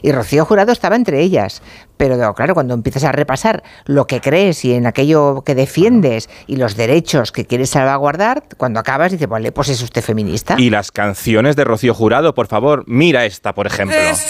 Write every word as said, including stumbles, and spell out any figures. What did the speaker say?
Y Rocío Jurado estaba entre ellas. Pero claro, cuando empiezas a repasar lo que crees y en aquello que defiendes y los derechos que quieres salvaguardar, cuando acabas dices, vale, pues es usted feminista. Y las canciones de Rocío Jurado, por favor, mira esta, por ejemplo.